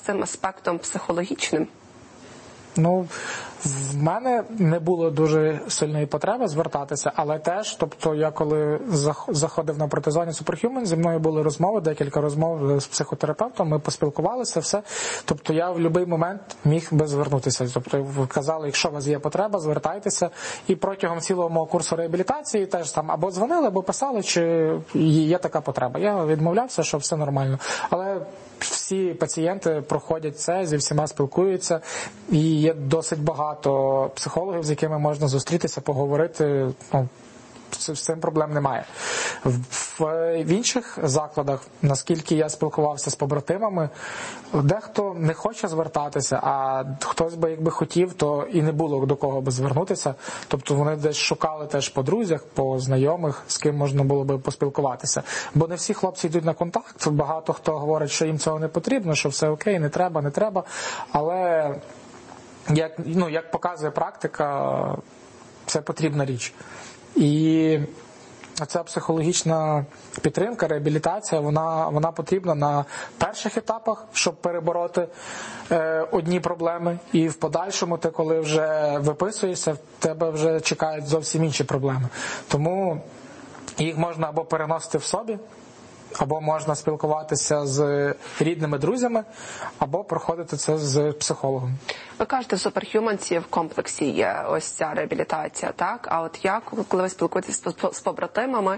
цим аспектом психологічним? Ну, в мене не було дуже сильної потреби звертатися, але теж, тобто я коли заходив на протезування Superhuman, зі мною були розмови, декілька розмов з психотерапевтом, ми поспілкувалися, все. Тобто я в будь-який момент міг би звернутися. Тобто казали, якщо у вас є потреба, звертайтеся. І протягом цілого мого курсу реабілітації теж там або дзвонили, або писали, чи є така потреба. Я відмовлявся, що все нормально. Але всі пацієнти проходять це, зі всіма спілкуються, і є досить багато психологів, з якими можна зустрітися, поговорити, ну, з цим проблем немає. В інших закладах, наскільки я спілкувався з побратимами, дехто не хоче звертатися, а хтось би, якби хотів, то і не було до кого би звернутися. Тобто вони десь шукали теж по друзях, по знайомих, з ким можна було би поспілкуватися. Бо не всі хлопці йдуть на контакт, багато хто говорить, що їм цього не потрібно, що все окей, не треба. Але, як показує практика, це потрібна річ. І ця психологічна підтримка, реабілітація, вона потрібна на перших етапах, щоб перебороти одні проблеми. І в подальшому, ти коли вже виписуєшся, в тебе вже чекають зовсім інші проблеми. Тому їх можна або переносити в собі, або можна спілкуватися з рідними друзями, або проходити це з психологом. Ви кажете, в Superhuman в комплексі є ось ця реабілітація, так? А от як, коли ви спілкуєтесь з побратимами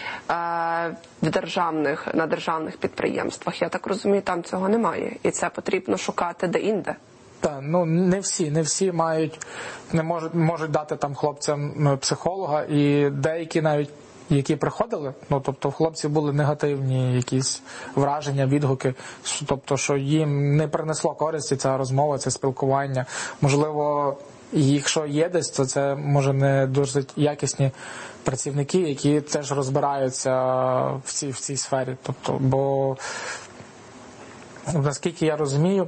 на державних підприємствах, я так розумію, там цього немає. І це потрібно шукати де-інде. Так, не всі можуть дати там хлопцям психолога, і деякі навіть, які приходили, тобто в хлопців були негативні якісь враження, відгуки, тобто, що їм не принесло користі ця розмова, це спілкування. Можливо, якщо є десь, то це, може, не дуже якісні працівники, які теж розбираються в цій сфері. Тобто, бо, наскільки я розумію,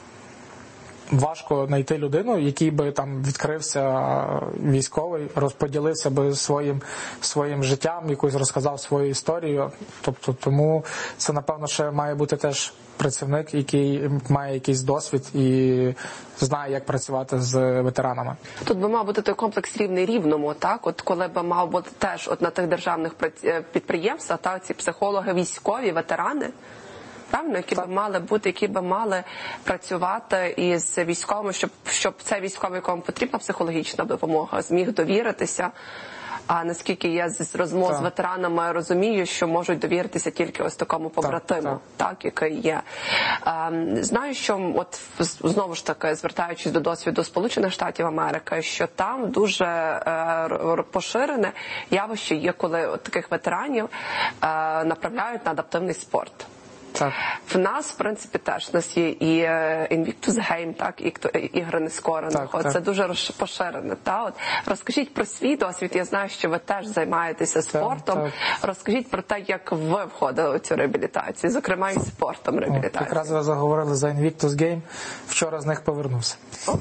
важко знайти людину, який би там відкрився військовий, розподілився би своїм життям, якусь розказав свою історію. Тобто, тому це, напевно, ще має бути теж працівник, який має якийсь досвід і знає, як працювати з ветеранами. Тут би мав бути той комплекс рівний рівному, так? От коли б мав бути теж от на тих державних підприємствах, так, ці психологи, військові, ветерани, правильно, які би мали працювати із військовими, щоб цей військовий, якому потрібна психологічна допомога, зміг довіритися. А наскільки я з розмов з ветеранами розумію, що можуть довіритися тільки ось такому побратиму, так, який є. Знаю, що от знову ж таки, звертаючись до досвіду Сполучених Штатів Америки, що там дуже поширене явище є, коли от таких ветеранів направляють на адаптивний спорт. Так. В нас, в принципі, теж у нас є і Invictus Game, так, і ігри нескорених. Це дуже поширене. От. Розкажіть про свій досвід. Я знаю, що ви теж займаєтеся спортом. Так. Розкажіть про те, як ви входили у цю реабілітацію, зокрема і спортом реабілітації. Якраз ви заговорили за Invictus Game. Вчора з них повернувся.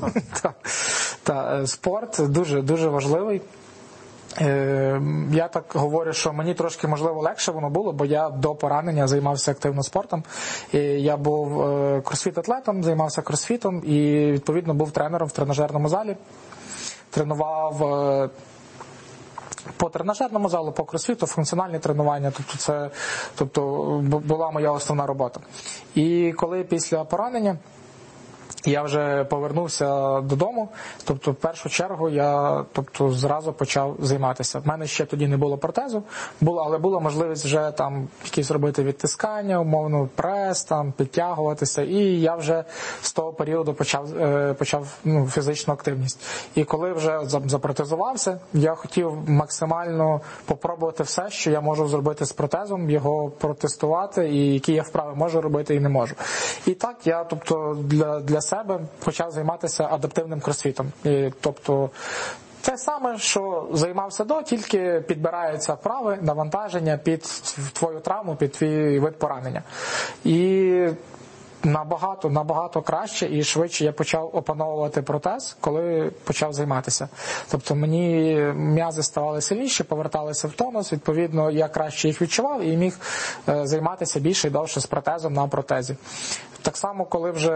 Спорт дуже важливий. Я так говорю, що мені трошки, можливо, легше воно було, бо я до поранення займався активно спортом. Я був кросфіт-атлетом, займався кросфітом і, відповідно, був тренером в тренажерному залі. Тренував по тренажерному залу, по кросфіту, функціональні тренування, тобто була моя основна робота. І коли після поранення я вже повернувся додому, тобто в першу чергу я зразу почав займатися. В мене ще тоді не було протезу, але була можливість вже там якісь робити відтискання, умовно прес, там підтягуватися, і я вже з того періоду почав фізичну активність. І коли вже запротезувався, я хотів максимально попробувати все, що я можу зробити з протезом, його протестувати, і які я вправи можу робити і не можу. І так я, для себе почав займатися адаптивним кросфітом. Тобто те саме, що займався тільки підбираються вправи, навантаження під твою травму, під твій вид поранення. І набагато краще і швидше я почав опановувати протез, коли почав займатися. Тобто мені м'язи ставали сильніші, поверталися в тонус, відповідно я краще їх відчував і міг займатися більше і довше з протезом на протезі. Так само, коли вже